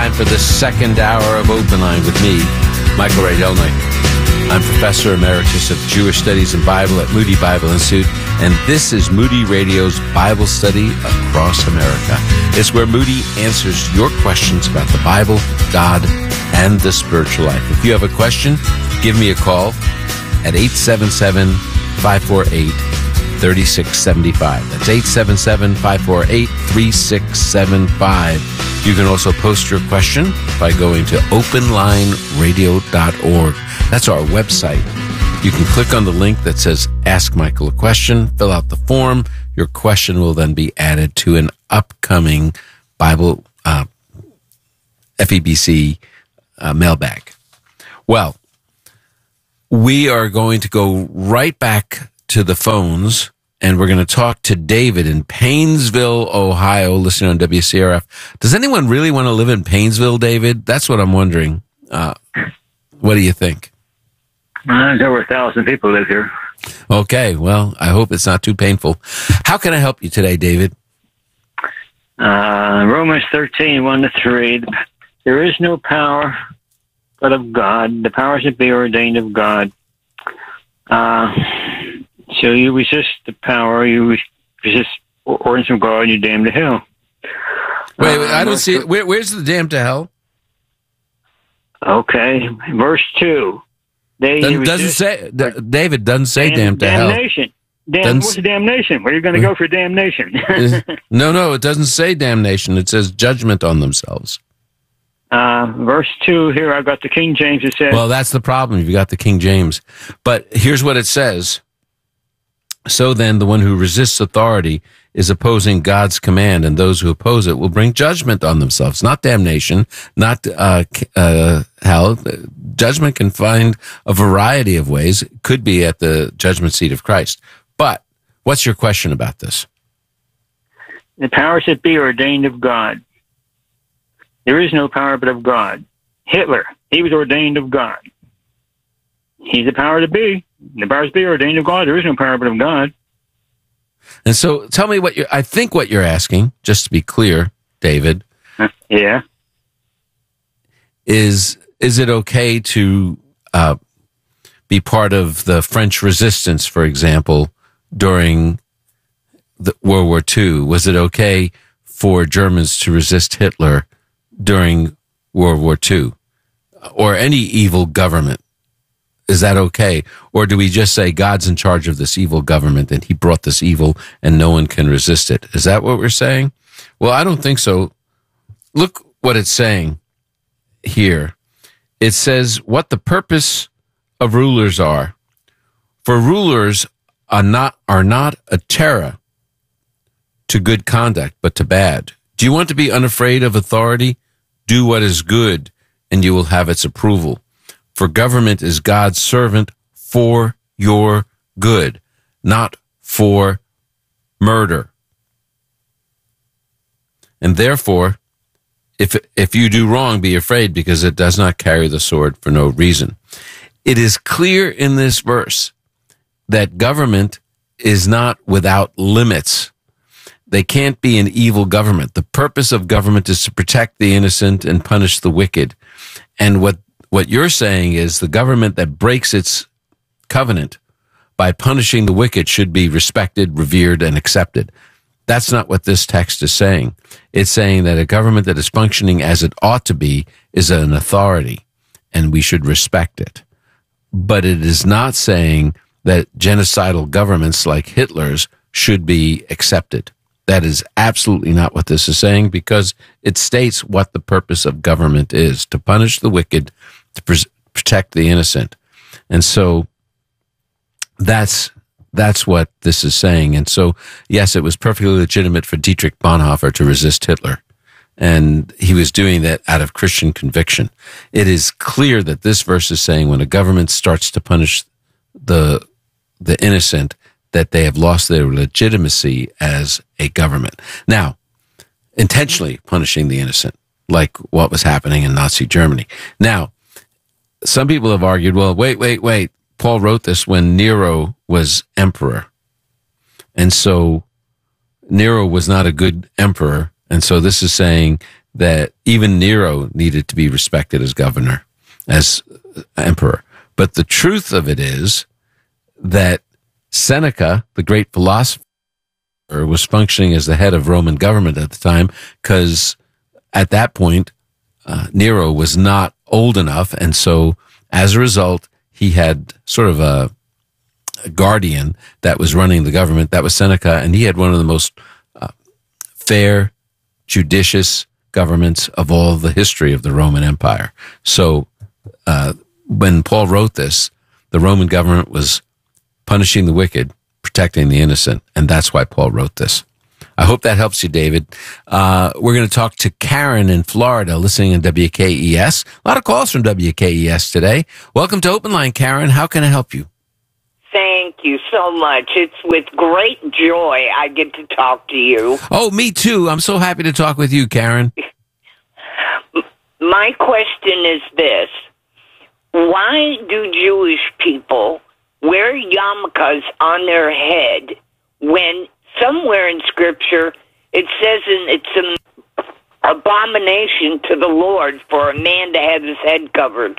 time for the second hour of Open Line with me, Michael Ray Delney. I'm Professor Emeritus of Jewish Studies and Bible at Moody Bible Institute, and this is Moody Radio's Bible Study Across America. It's where Moody answers your questions about the Bible, God, and the spiritual life. If you have a question, give me a call at 877-548-3675. That's 877-548-3675. You can also post your question by going to openlineradio.org. That's our website. You can click on the link that says Ask Michael a Question, fill out the form. Your question will then be added to an upcoming Bible FEBC mailbag. Well, we are going to go right back to the phones, and we're going to talk to David in Paynesville, Ohio, listening on WCRF. Does anyone really want to live in Paynesville, David? That's what I'm wondering. What do you think? There's over 1,000 people live here. Okay, well, I hope it's not too painful. How can I help you today, David? Romans 13, 1-3. There is no power but of God. The powers that be are ordained of God. So you resist the power, you resist ordinance of God, and you're damned to hell. Wait, I don't see it. Where's the damned to hell? Okay, verse 2. David doesn't say damned to hell. Damnation. What's damnation? Where are you going to go for damnation? No, it doesn't say damnation. It says judgment on themselves. Verse 2 here, I've got the King James. It says... Well, that's the problem. You've got the King James. But here's what it says. So then, the one who resists authority is opposing God's command, and those who oppose it will bring judgment on themselves. Not damnation, not hell. Judgment can find a variety of ways. It could be at the judgment seat of Christ. But what's your question about this? The powers that be are ordained of God. There is no power but of God. Hitler, he was ordained of God. He's the power to be. The powers that be are ordained of God. There is no power but of God. And so tell me what I think what you're asking, just to be clear, David. Yeah. Is it okay to be part of the French resistance, for example, during World War II? Was it okay for Germans to resist Hitler during World War II? Or any evil government? Is that okay? Or do we just say God's in charge of this evil government and he brought this evil and no one can resist it? Is that what we're saying? Well, I don't think so. Look what it's saying here. It says what the purpose of rulers are. For rulers are not a terror to good conduct, but to bad. Do you want to be unafraid of authority? Do what is good, and you will have its approval. For government is God's servant for your good, not for murder. And therefore, if you do wrong, be afraid, because it does not carry the sword for no reason. It is clear in this verse that government is not without limits. They can't be an evil government. The purpose of government is to protect the innocent and punish the wicked. And what you're saying is the government that breaks its covenant by punishing the wicked should be respected, revered, and accepted. That's not what this text is saying. It's saying that a government that is functioning as it ought to be is an authority, and we should respect it. But it is not saying that genocidal governments like Hitler's should be accepted. That is absolutely not what this is saying, because it states what the purpose of government is: to punish the wicked, to protect the innocent. And so that's what this is saying. And so, yes, it was perfectly legitimate for Dietrich Bonhoeffer to resist Hitler. And he was doing that out of Christian conviction. It is clear that this verse is saying when a government starts to punish the innocent, that they have lost their legitimacy as a government. Now, intentionally punishing the innocent, like what was happening in Nazi Germany. Now, some people have argued, well, wait. Paul wrote this when Nero was emperor. And so Nero was not a good emperor. And so this is saying that even Nero needed to be respected as governor, as emperor. But the truth of it is that Seneca, the great philosopher, was functioning as the head of Roman government at the time, because at that point, Nero was not old enough. And so as a result, he had sort of a guardian that was running the government. That was Seneca. And he had one of the most fair, judicious governments of all the history of the Roman Empire. So when Paul wrote this, the Roman government was punishing the wicked, protecting the innocent, and that's why Paul wrote this. I hope that helps you, David. We're going to talk to Karen in Florida, listening on WKES. A lot of calls from WKES today. Welcome to Open Line, Karen. How can I help you? Thank you so much. It's with great joy I get to talk to you. Oh, me too. I'm so happy to talk with you, Karen. My question is this. Why do Jewish people wear yarmulkes on their head when somewhere in Scripture it says it's an abomination to the Lord for a man to have his head covered?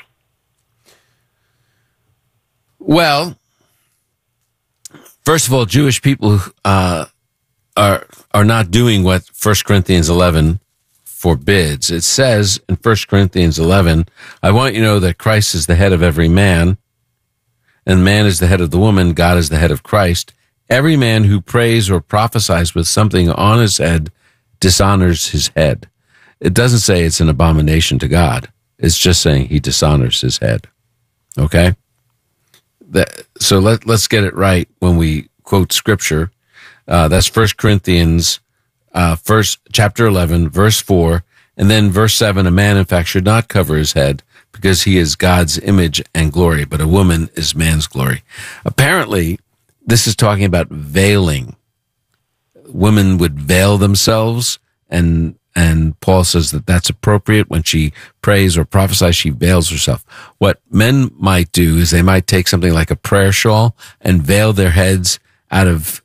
Well, first of all, Jewish people are not doing what 1 Corinthians 11 forbids. It says in 1 Corinthians 11, I want you to know that Christ is the head of every man, and man is the head of the woman, God is the head of Christ. Every man who prays or prophesies with something on his head dishonors his head. It doesn't say it's an abomination to God. It's just saying he dishonors his head. Okay? So let's get it right when we quote Scripture. That's 1 Corinthians chapter 11, verse 4, and then verse 7, a man, in fact, should not cover his head, because he is God's image and glory, but a woman is man's glory. Apparently, this is talking about veiling. Women would veil themselves, and Paul says that that's appropriate. When she prays or prophesies, she veils herself. What men might do is they might take something like a prayer shawl and veil their heads out of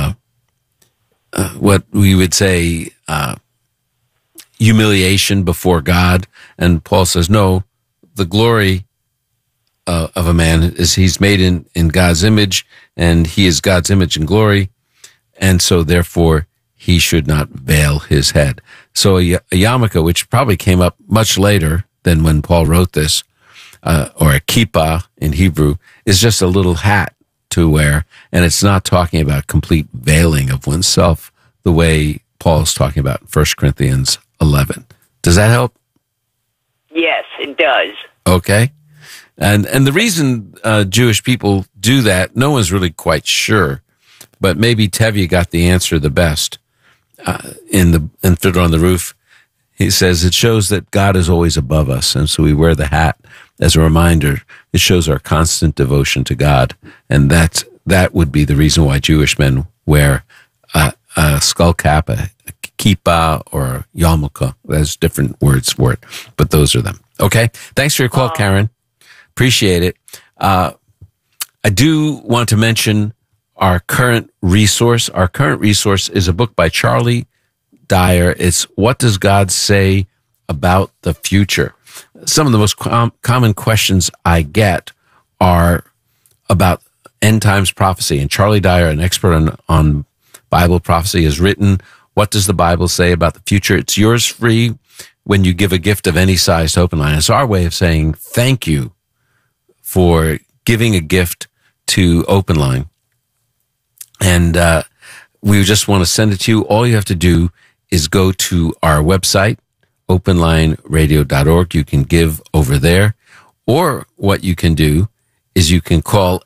what we would say humiliation before God. And Paul says, no, the glory of a man is he's made in God's image, and he is God's image and glory, and so therefore he should not veil his head. So a yarmulke, which probably came up much later than when Paul wrote this, or a kippah in Hebrew, is just a little hat to wear, and it's not talking about complete veiling of oneself the way Paul's talking about in 1 Corinthians 11. Does that help? Yes, it does. Okay. And the reason Jewish people do that, no one's really quite sure, but maybe Tevye got the answer the best in Fiddler on the Roof. He says it shows that God is always above us, and so we wear the hat as a reminder. It shows our constant devotion to God, and that would be the reason why Jewish men wear a skull cap, a kippah, or a yarmulke. There's different words for it, but those are them. Okay? Thanks for your call, Karen. Appreciate it. I do want to mention our current resource. Our current resource is a book by Charlie Dyer. It's What Does God Say About the Future? Some of the most common questions I get are about end times prophecy. And Charlie Dyer, an expert on Bible prophecy, has written, What Does the Bible Say About the Future? It's yours free when you give a gift of any size to Open Line. It's our way of saying thank you for giving a gift to Open Line. And we just want to send it to you. All you have to do is go to our website, openlineradio.org. You can give over there. Or what you can do is you can call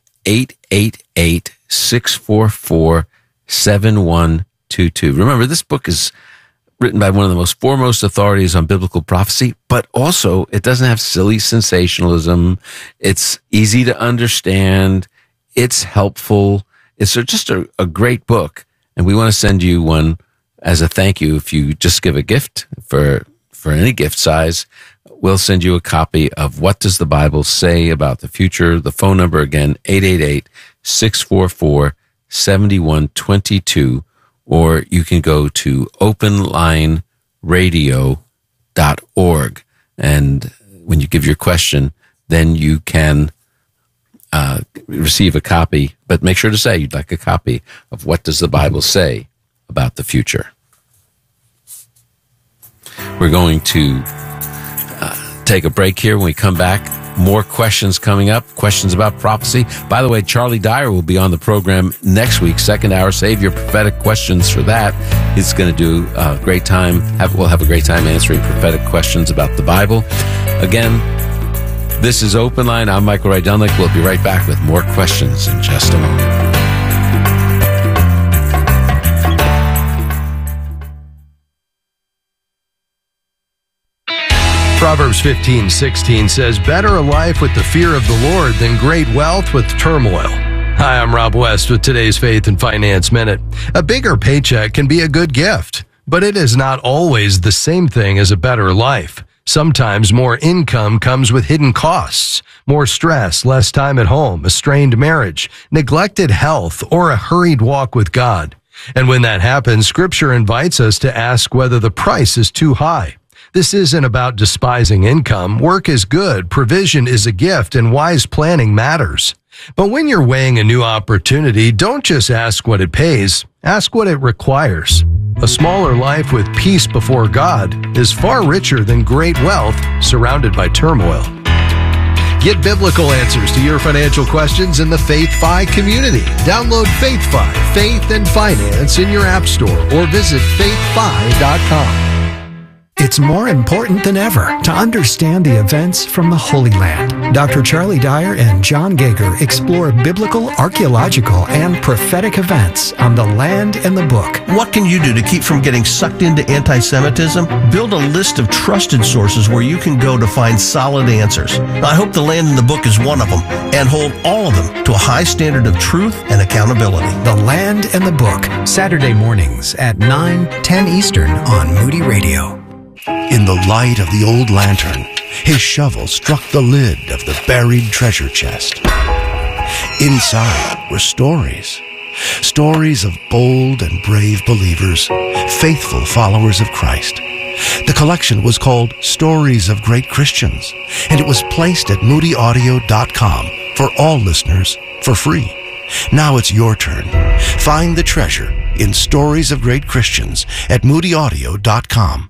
888-644-7122. Remember, this book is written by one of the most foremost authorities on biblical prophecy, but also it doesn't have silly sensationalism. It's easy to understand. It's helpful. It's just a great book, and we want to send you one as a thank you. If you just give a gift for any gift size, we'll send you a copy of What Does the Bible Say About the Future? The phone number again, 888-644-7122, or you can go to openlineradio.org. whatdoesthebiblesay.org. And when you give your question, then you can receive a copy, but make sure to say you'd like a copy of What Does the Bible Say About the Future. We're going to take a break here. When we come back, more questions coming up, questions about prophecy. By the way, Charlie Dyer will be on the program next week, second hour. Save your prophetic questions for that. He's going to do a great time. We'll have a great time answering prophetic questions about the Bible. Again, this is Open Line. I'm Michael Rydelnik. We'll be right back with more questions in just a moment. Proverbs 15:16 says, "Better a life with the fear of the Lord than great wealth with turmoil." Hi, I'm Rob West with today's Faith and Finance Minute. A bigger paycheck can be a good gift, but it is not always the same thing as a better life. Sometimes more income comes with hidden costs, more stress, less time at home, a strained marriage, neglected health, or a hurried walk with God. And when that happens, Scripture invites us to ask whether the price is too high. This isn't about despising income. Work is good, provision is a gift, and wise planning matters. But when you're weighing a new opportunity, don't just ask what it pays, ask what it requires. A smaller life with peace before God is far richer than great wealth surrounded by turmoil. Get biblical answers to your financial questions in the FaithFi community. Download FaithFi, Faith and Finance in your app store or visit faithfi.com. It's more important than ever to understand the events from the Holy Land. Dr. Charlie Dyer and John Gager explore biblical, archaeological, and prophetic events on the land and the book. What can you do to keep from getting sucked into anti-Semitism? Build a list of trusted sources where you can go to find solid answers. I hope the land and the book is one of them, and hold all of them to a high standard of truth and accountability. The Land and the Book, Saturday mornings at 9:10 Eastern on Moody Radio. In the light of the old lantern, his shovel struck the lid of the buried treasure chest. Inside were stories. Stories of bold and brave believers, faithful followers of Christ. The collection was called Stories of Great Christians, and it was placed at moodyaudio.com for all listeners for free. Now it's your turn. Find the treasure in Stories of Great Christians at moodyaudio.com.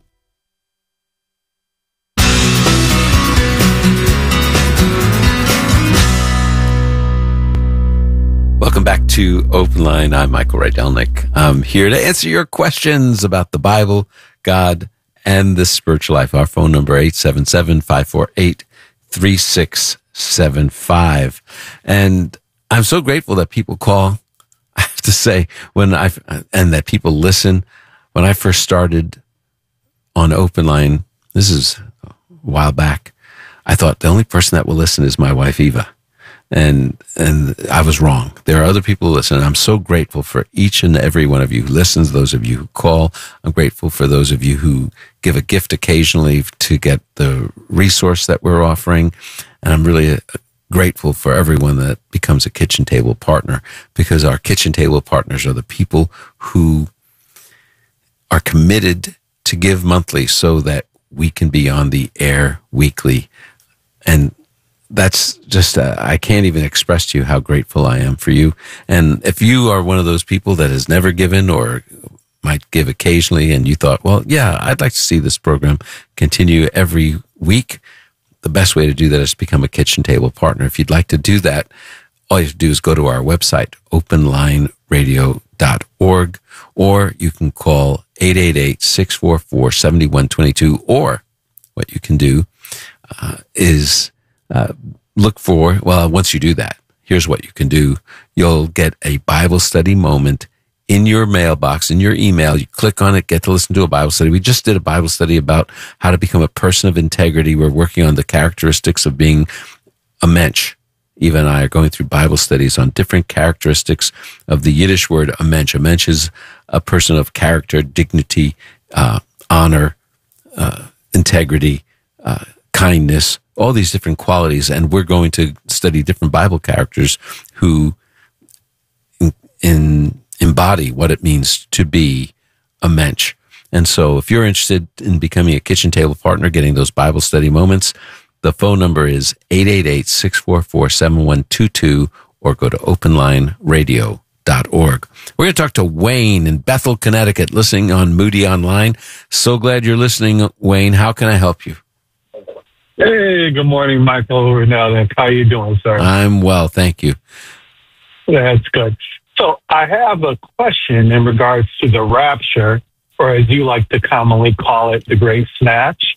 Welcome back to Open Line. I'm Michael Rydelnik. I'm here to answer your questions about the Bible, God, and the spiritual life. Our phone number, 877-548-3675. And I'm so grateful that people call. I have to say, and that people listen. When I first started on Open Line, this is a while back, I thought the only person that will listen is my wife, Eva. And I was wrong. There are other people who listen. I'm so grateful for each and every one of you who listens, those of you who call. I'm grateful for those of you who give a gift occasionally to get the resource that we're offering. And I'm really grateful for everyone that becomes a kitchen table partner, because our kitchen table partners are the people who are committed to give monthly so that we can be on the air weekly. And that's just, I can't even express to you how grateful I am for you. And if you are one of those people that has never given or might give occasionally, and you thought, well, yeah, I'd like to see this program continue every week, the best way to do that is to become a kitchen table partner. If you'd like to do that, all you have to do is go to our website, openlineradio.org, or you can call 888-644-7122, or what you can do is look for, well, once you do that, here's what you can do. You'll get a Bible study moment in your mailbox, in your email. You click on it, get to listen to a Bible study. We just did a Bible study about how to become a person of integrity. We're working on the characteristics of being a mensch. Eva and I are going through Bible studies on different characteristics of the Yiddish word a mensch. A mensch is a person of character, dignity, honor, integrity, kindness, all these different qualities. And we're going to study different Bible characters who embody what it means to be a mensch. And so if you're interested in becoming a kitchen table partner, getting those Bible study moments, the phone number is 888-644-7122 or go to openlineradio.org. We're going to talk to Wayne in Bethel, Connecticut, listening on Moody Online. So glad you're listening, Wayne. How can I help you? Hey, good morning, Michael Renell. How you doing, sir? I'm well, thank you. That's good. So I have a question in regards to the rapture, or as you like to commonly call it, the Great Snatch.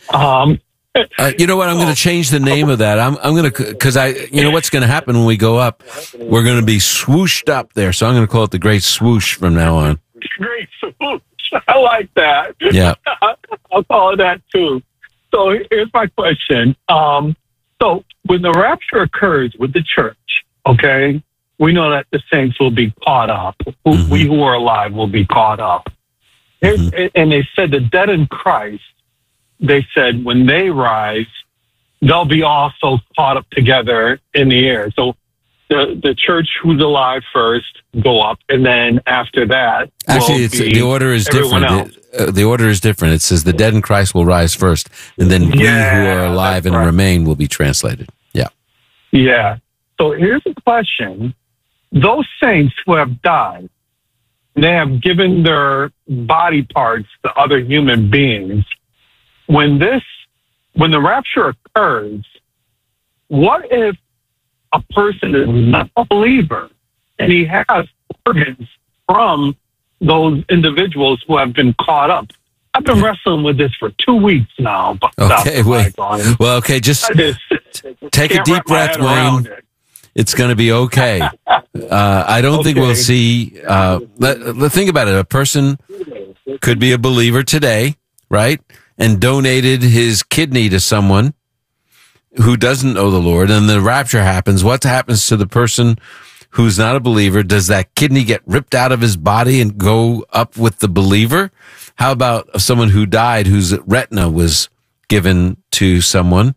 You know what? I'm going to change the name of that. I'm going to, because you know what's going to happen when we go up? We're going to be swooshed up there. So I'm going to call it the Great Swoosh from now on. Great Swoosh. I like that. Yeah. I'll call it that too. So here's my question. So when the rapture occurs with the church, okay, we know that the saints will be caught up. Mm-hmm. We who are alive will be caught up. Mm-hmm. And they said the dead in Christ, they said when they rise, they'll be also caught up together in the air. So the church who's alive first go up, and then after that, actually, the order is different. The order is different. It says the dead in Christ will rise first, and then we who are alive and remain will be translated. Yeah. Yeah. So here's a question. Those saints who have died, they have given their body parts to other human beings. When the rapture occurs, what if a person is not a believer and he has organs from those individuals who have been caught up? I've been wrestling with this for 2 weeks now. Okay, wait. Well, okay, just take a deep breath, Wayne. It's going to be okay. I don't think we'll see. Think about it. A person could be a believer today, right? And donated his kidney to someone who doesn't know the Lord, and the rapture happens. What happens to the person who's not a believer? Does that kidney get ripped out of his body and go up with the believer? How about someone who died whose retina was given to someone?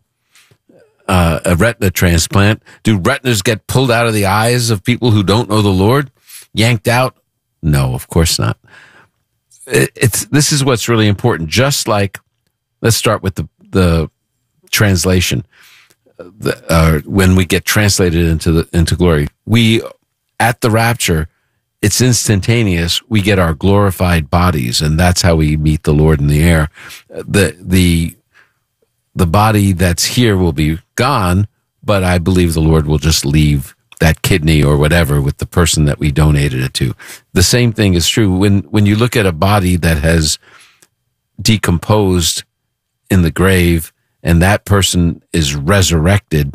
A retina transplant. Do retinas get pulled out of the eyes of people who don't know the Lord? Yanked out? No, of course not. This is what's really important. Just like, let's start with the translation. When we get translated into glory, we at the rapture, it's instantaneous. We get our glorified bodies, and that's how we meet the Lord in the air. The body that's here will be gone, but I believe the Lord will just leave that kidney or whatever with the person that we donated it to. The same thing is true when you look at a body that has decomposed in the grave and that person is resurrected.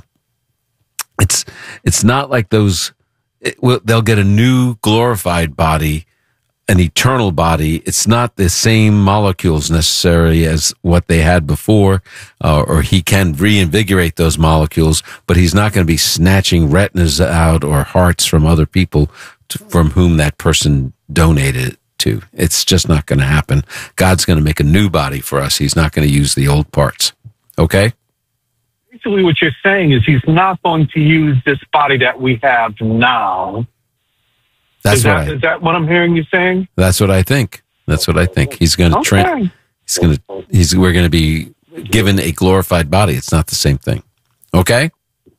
It's not like they'll get a new glorified body, an eternal body. It's not the same molecules necessarily as what they had before, or he can reinvigorate those molecules, but he's not going to be snatching retinas out or hearts from other people from whom that person donated it to. It's just not going to happen. God's going to make a new body for us. He's not going to use the old parts. Okay? Basically what you're saying is he's not going to use this body that we have now. Is that what I'm hearing you saying? That's what I think. He's going to we're going to be given a glorified body. It's not the same thing. Okay?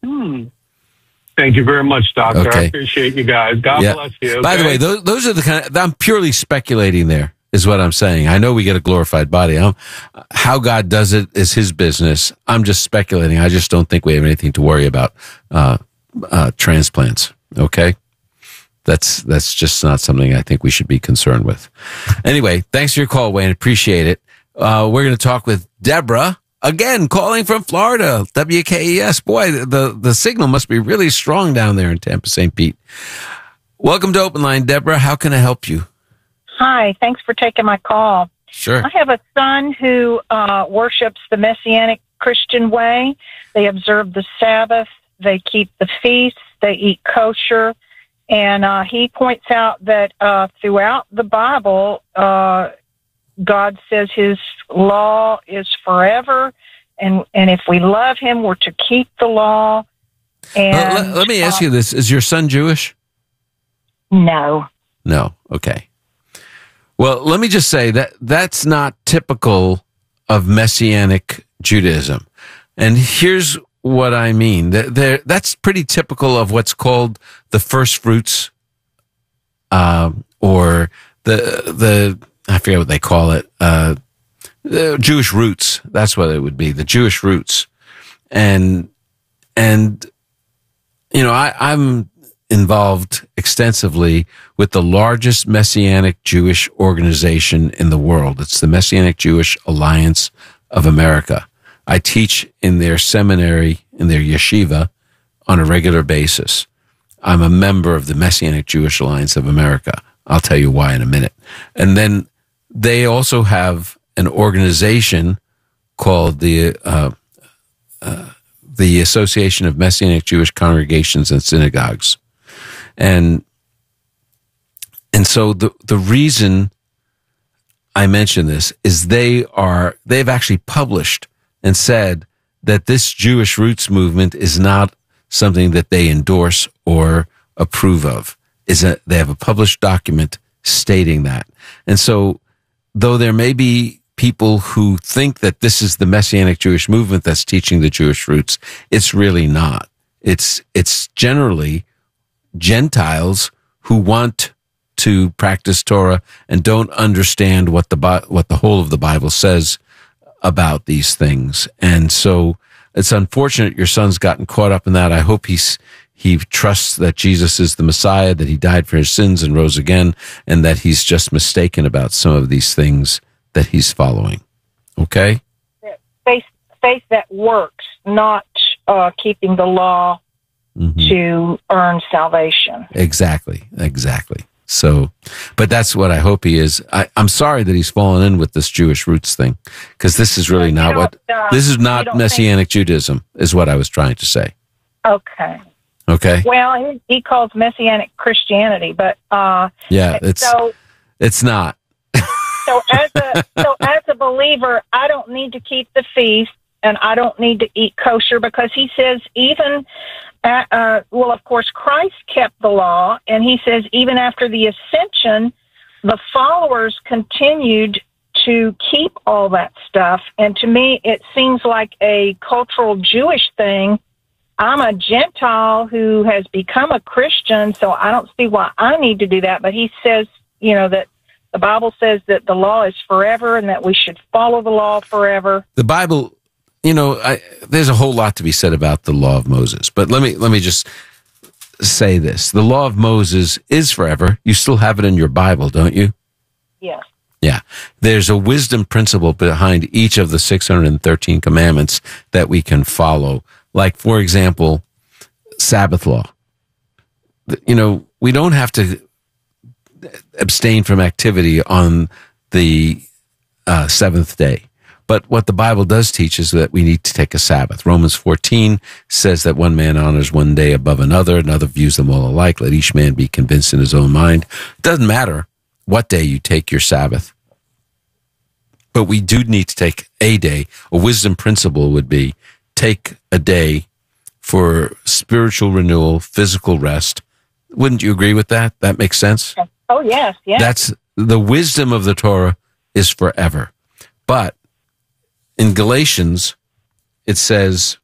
Thank you very much, Doctor. Okay. I appreciate you guys. God bless you. Okay? By the way, those are the kind of, I'm purely speculating there, is what I'm saying. I know we get a glorified body. How God does it is his business. I'm just speculating. I just don't think we have anything to worry about transplants. Okay? That's just not something I think we should be concerned with. Anyway, thanks for your call, Wayne. Appreciate it. We're going to talk with Deborah, again, calling from Florida, WKES. Boy, the signal must be really strong down there in Tampa, St. Pete. Welcome to Open Line, Deborah. How can I help you? Hi, thanks for taking my call. Sure. I have a son who worships the Messianic Christian way. They observe the Sabbath. They keep the feasts. They eat kosher. And he points out that throughout the Bible, God says his law is forever, and if we love him, we're to keep the law. And let me ask you this. Is your son Jewish? No. No. Okay. Well, let me just say that that's not typical of Messianic Judaism. And here's what I mean. That's pretty typical of what's called the first fruits, or the I forget what they call it, the Jewish roots. That's what it would be, the Jewish roots. And you know, I'm involved extensively with the largest Messianic Jewish organization in the world. It's the Messianic Jewish Alliance of America. I teach in their seminary, in their yeshiva, on a regular basis. I'm a member of the Messianic Jewish Alliance of America. I'll tell you why in a minute. And then they also have an organization called the Association of Messianic Jewish Congregations and Synagogues. And so the reason I mention this is they've actually published and said that this Jewish roots movement is not something that they endorse or approve of. They have a published document stating that. And so, though there may be people who think that this is the Messianic Jewish movement that's teaching the Jewish roots, it's really not. It's generally Gentiles who want to practice Torah and don't understand what the whole of the Bible says about these things. And so it's unfortunate your son's gotten caught up in that. I hope he trusts that Jesus is the Messiah, that he died for his sins and rose again, and that he's just mistaken about some of these things that he's following. Okay? Faith that works, not keeping the law to earn salvation. Exactly. So, but that's what I hope he is. I'm sorry that he's fallen in with this Jewish roots thing, because this is really not this is not Messianic Judaism, is what I was trying to say. Okay. Well, he calls Messianic Christianity, but it's not. So as a believer, I don't need to keep the feast, and I don't need to eat kosher, because he says even. Of course, Christ kept the law, and he says even after the ascension, the followers continued to keep all that stuff. And to me, it seems like a cultural Jewish thing. I'm a Gentile who has become a Christian, so I don't see why I need to do that. But he says, that the Bible says that the law is forever and that we should follow the law forever. The Bible... there's a whole lot to be said about the law of Moses, but let me just say this. The law of Moses is forever. You still have it in your Bible, don't you? Yes. Yeah. There's a wisdom principle behind each of the 613 commandments that we can follow. Like, for example, Sabbath law. We don't have to abstain from activity on the seventh day. But what the Bible does teach is that we need to take a Sabbath. Romans 14 says that one man honors one day above another views them all alike. Let each man be convinced in his own mind. It doesn't matter what day you take your Sabbath. But we do need to take a day. A wisdom principle would be take a day for spiritual renewal, physical rest. Wouldn't you agree with that? That makes sense? Oh, yes. That's the wisdom of the Torah is forever. But in Galatians, it says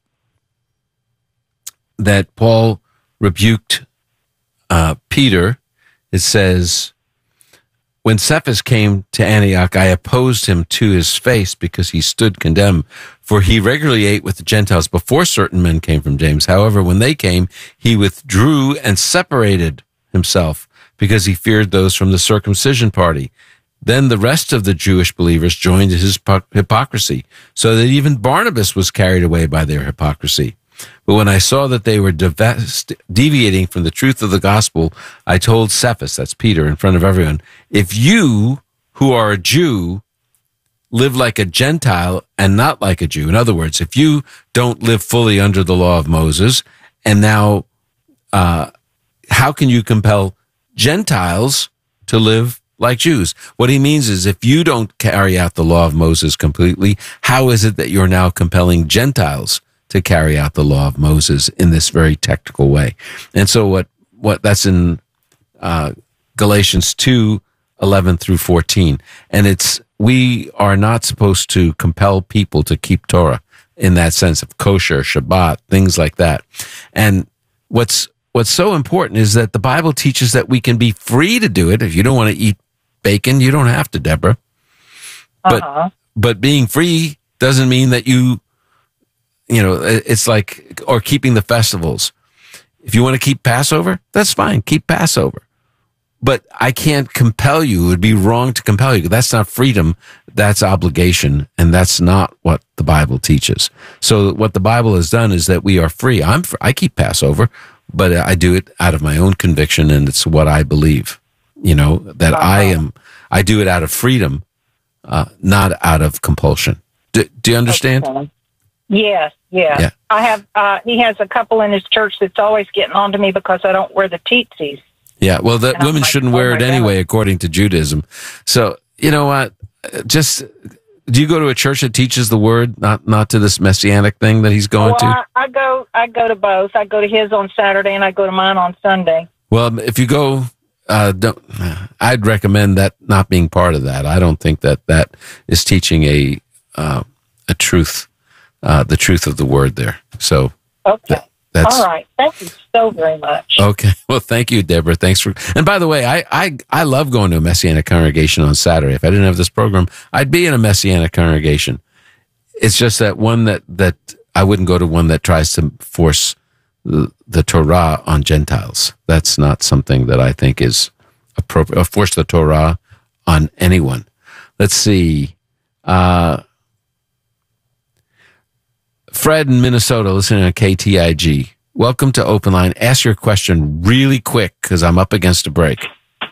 that Paul rebuked Peter. It says, when Cephas came to Antioch, I opposed him to his face because he stood condemned, for he regularly ate with the Gentiles before certain men came from James. However, when they came, he withdrew and separated himself because he feared those from the circumcision party. Then the rest of the Jewish believers joined his hypocrisy, so that even Barnabas was carried away by their hypocrisy. But when I saw that they were deviating from the truth of the gospel, I told Cephas, that's Peter, in front of everyone, if you, who are a Jew, live like a Gentile and not like a Jew, in other words, if you don't live fully under the law of Moses, and now how can you compel Gentiles to live like Jews? What he means is, if you don't carry out the law of Moses completely, how is it that you're now compelling Gentiles to carry out the law of Moses in this very technical way? And so what that's in Galatians 2:11 11 through 14. And we are not supposed to compel people to keep Torah in that sense of kosher, Shabbat, things like that. And what's so important is that the Bible teaches that we can be free to do it. If you don't want to eat bacon, you don't have to, Deborah. But being free doesn't mean that it's like, or keeping the festivals. If you want to keep Passover, that's fine. Keep Passover. But I can't compel you. It would be wrong to compel you. That's not freedom. That's obligation. And that's not what the Bible teaches. So what the Bible has done is that we are free. I keep Passover, but I do it out of my own conviction, and it's what I believe. That I do it out of freedom, not out of compulsion. Do you understand? Okay. Yes. Yeah. I have. He has a couple in his church that's always getting on to me because I don't wear the tzitzis. Yeah, well, that women shouldn't wear it anyway, according to Judaism. So, you know what? Do you go to a church that teaches the word, not to this messianic thing that he's going to? I go to both. I go to his on Saturday and I go to mine on Sunday. Well, if you go, I'd recommend that not being part of that. I don't think that is teaching a truth, the truth of the word there. So, okay. All right. Thank you so very much. Okay. Well, thank you, Deborah. Thanks for. And by the way, I love going to a Messianic congregation on Saturday. If I didn't have this program, I'd be in a Messianic congregation. It's just that one that I wouldn't go to one that tries to force the Torah on Gentiles. That's not something that I think is appropriate. Or force the Torah on anyone. Let's see. Fred in Minnesota, listening on KTIG. Welcome to Open Line. Ask your question really quick because I'm up against a break.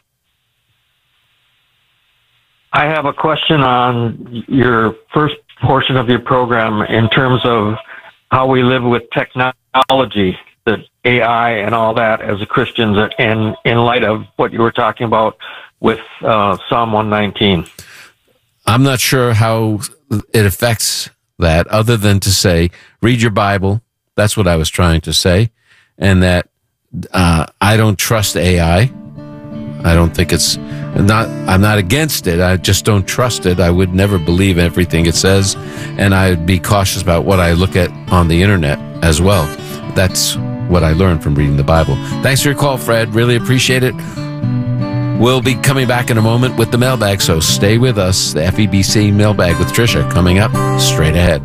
I have a question on your first portion of your program in terms of how we live with technology, the AI and all that as Christians, and in light of what you were talking about with Psalm 119. I'm not sure how it affects that, other than to say, read your Bible. That's what I was trying to say. And that I don't trust AI. I don't think I'm not against it. I just don't trust it. I would never believe everything it says. And I'd be cautious about what I look at on the internet as well. That's what I learned from reading the Bible. Thanks for your call, Fred. Really appreciate it. We'll be coming back in a moment with the mailbag, so stay with us. The FEBC mailbag with Tricia coming up straight ahead.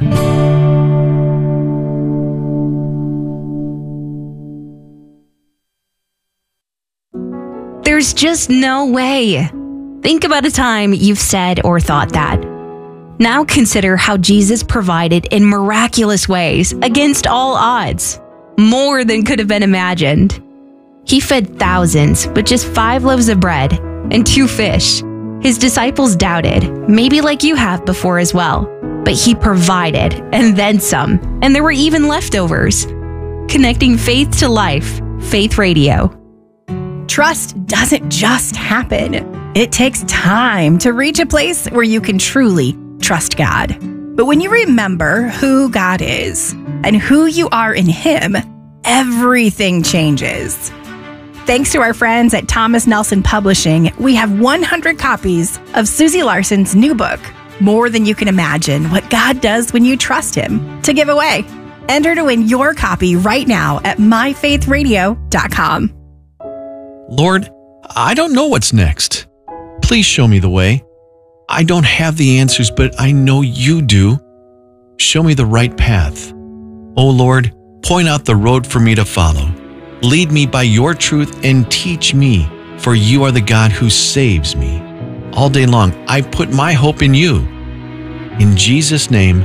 There's just no way. Think about a time you've said or thought that. Now consider how Jesus provided in miraculous ways against all odds, more than could have been imagined. He fed thousands with just 5 loaves of bread and 2 fish. His disciples doubted, maybe like you have before as well. But he provided, and then some, and there were even leftovers. Connecting faith to life, Faith Radio. Trust doesn't just happen. It takes time to reach a place where you can truly trust God. But when you remember who God is and who you are in Him, everything changes. Thanks to our friends at Thomas Nelson Publishing, we have 100 copies of Susie Larson's new book, More Than You Can Imagine, What God Does When You Trust Him, to give away. Enter to win your copy right now at myfaithradio.com. Lord, I don't know what's next. Please show me the way. I don't have the answers, but I know you do. Show me the right path. Oh Lord, point out the road for me to follow. Lead me by your truth and teach me, for you are the God who saves me. All day long, I put my hope in you. In Jesus' name,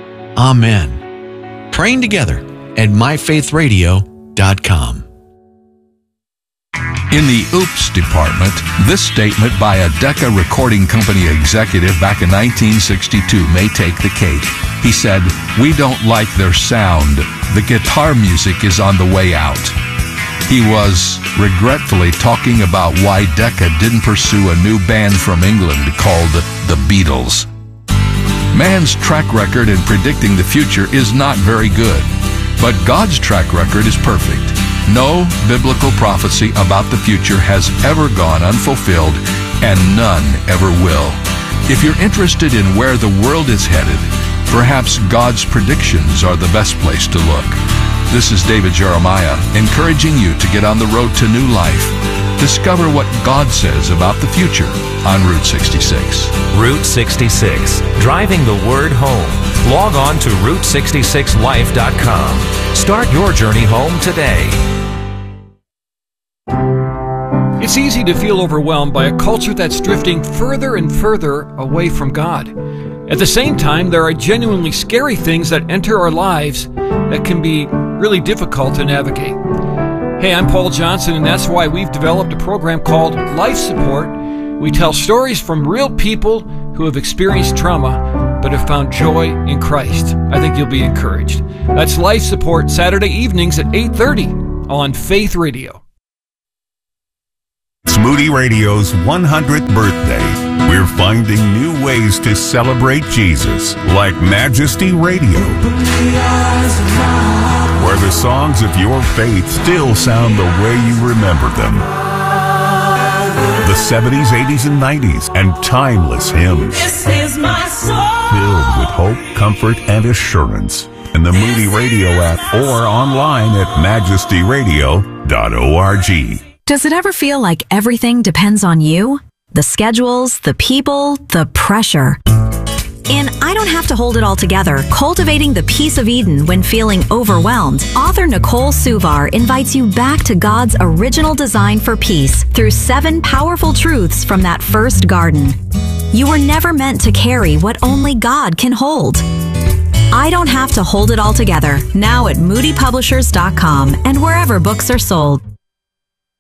Amen. Praying together at myfaithradio.com. In the Oops department, this statement by a Decca Recording Company executive back in 1962 may take the cake. He said, "We don't like their sound. The guitar music is on the way out." He was regretfully talking about why Decca didn't pursue a new band from England called the Beatles. Man's track record in predicting the future is not very good, but God's track record is perfect. No biblical prophecy about the future has ever gone unfulfilled, and none ever will. If you're interested in where the world is headed, perhaps God's predictions are the best place to look. This is David Jeremiah, encouraging you to get on the road to new life. Discover what God says about the future on Route 66. Route 66, driving the word home. Log on to Route66Life.com. Start your journey home today. It's easy to feel overwhelmed by a culture that's drifting further and further away from God. At the same time, there are genuinely scary things that enter our lives that can be really difficult to navigate. Hey, I'm Paul Johnson, and that's why we've developed a program called Life Support. We tell stories from real people who have experienced trauma but have found joy in Christ. I think you'll be encouraged. That's Life Support, Saturday evenings at 8:30 on Faith Radio. It's Moody Radio's 100th birthday. We're finding new ways to celebrate Jesus, like Majesty Radio, where the songs of your faith still sound the way you remember them. The 70s, 80s, and 90s, and timeless hymns. This is my song. Filled with hope, comfort, and assurance. In the Moody Radio app or online at majestyradio.org. Does it ever feel like everything depends on you? The schedules, the people, the pressure. In I Don't Have to Hold It All Together, Cultivating the Peace of Eden When Feeling Overwhelmed, author Nicole Suvar invites you back to God's original design for peace through 7 powerful truths from that first garden. You were never meant to carry what only God can hold. I Don't Have to Hold It All Together, now at moodypublishers.com and wherever books are sold.